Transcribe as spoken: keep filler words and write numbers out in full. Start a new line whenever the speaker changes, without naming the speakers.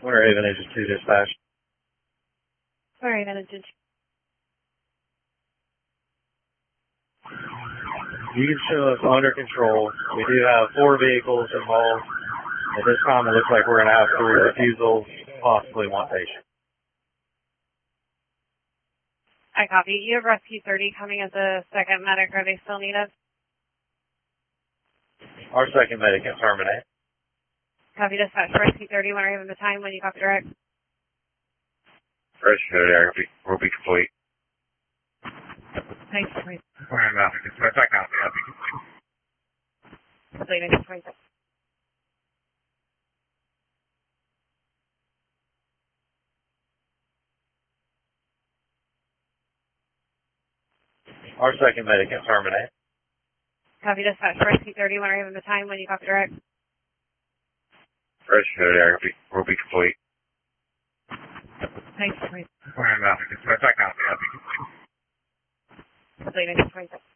Winter Haven Engine two dispatch.
Winter Haven Engine two.
You can show us under control. We do have four vehicles involved. At this time, it looks like we're going to have three refusals, possibly one patient.
I copy. You have Rescue thirty coming as a second medic. Are they still needed?
Our second medic can terminate.
Copy dispatch. Rescue thirty, Winter Haven, the time when you copy direct.
Rescue thirty will be complete.
Thanks, please.
Fine, nothing. Dispatch, I copy. I'll be complete.
Completing. twenty-six.
Our second medic can terminate.
Copy dispatch. Rescue thirty, Winter Haven, the time when you copy direct.
Rescue thirty will be complete.
Thanks, please.
Fine, nothing. Dispatch, I copy. I'll be complete.
Completing. twenty-six.